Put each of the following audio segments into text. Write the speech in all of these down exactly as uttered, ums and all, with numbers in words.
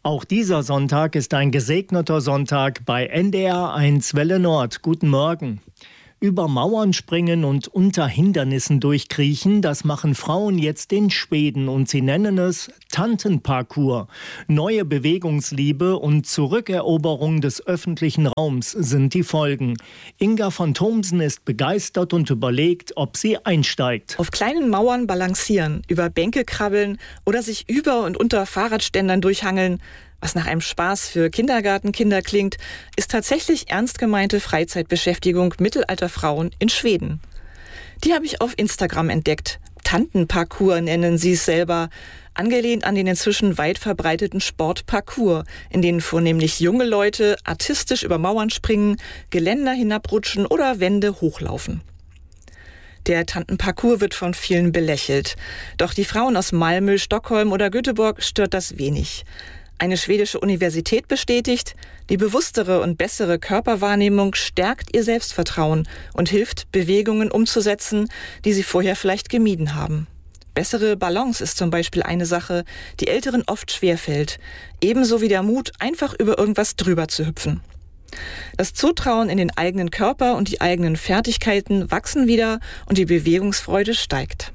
Auch dieser Sonntag ist ein gesegneter Sonntag bei N D R eins Welle Nord. Guten Morgen. Über Mauern springen und unter Hindernissen durchkriechen, das machen Frauen jetzt in Schweden und sie nennen es Tantenparcours. Neue Bewegungsliebe und Zurückeroberung des öffentlichen Raums sind die Folgen. Inga von Thomsen ist begeistert und überlegt, ob sie einsteigt. Auf kleinen Mauern balancieren, über Bänke krabbeln oder sich über und unter Fahrradständern durchhangeln. Was nach einem Spaß für Kindergartenkinder klingt, ist tatsächlich ernst gemeinte Freizeitbeschäftigung mittelalter Frauen in Schweden. Die habe ich auf Instagram entdeckt. Tantenparcours nennen sie es selber, angelehnt an den inzwischen weit verbreiteten Sport Parkour, in denen vornehmlich junge Leute artistisch über Mauern springen, Geländer hinabrutschen oder Wände hochlaufen. Der Tantenparcours wird von vielen belächelt. Doch die Frauen aus Malmö, Stockholm oder Göteborg stört das wenig. Eine schwedische Universität bestätigt, die bewusstere und bessere Körperwahrnehmung stärkt ihr Selbstvertrauen und hilft, Bewegungen umzusetzen, die sie vorher vielleicht gemieden haben. Bessere Balance ist zum Beispiel eine Sache, die Älteren oft schwerfällt, ebenso wie der Mut, einfach über irgendwas drüber zu hüpfen. Das Zutrauen in den eigenen Körper und die eigenen Fertigkeiten wachsen wieder und die Bewegungsfreude steigt.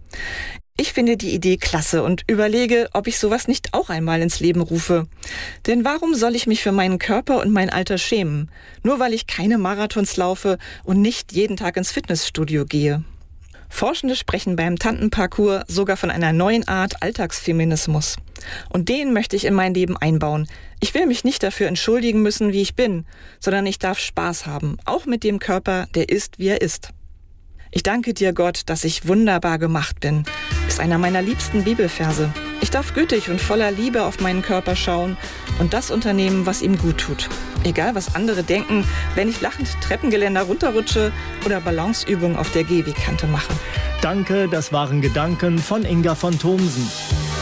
Ich finde die Idee klasse und überlege, ob ich sowas nicht auch einmal ins Leben rufe. Denn warum soll ich mich für meinen Körper und mein Alter schämen? Nur weil ich keine Marathons laufe und nicht jeden Tag ins Fitnessstudio gehe. Forschende sprechen beim Tantenparcours sogar von einer neuen Art Alltagsfeminismus. Und den möchte ich in mein Leben einbauen. Ich will mich nicht dafür entschuldigen müssen, wie ich bin, sondern ich darf Spaß haben, auch mit dem Körper, der ist, wie er ist. Ich danke dir, Gott, dass ich wunderbar gemacht bin, ist einer meiner liebsten Bibelverse. Ich darf gütig und voller Liebe auf meinen Körper schauen und das unternehmen, was ihm gut tut. Egal, was andere denken, wenn ich lachend Treppengeländer runterrutsche oder Balanceübungen auf der Gehwegkante mache. Danke, das waren Gedanken von Inga von Thomsen.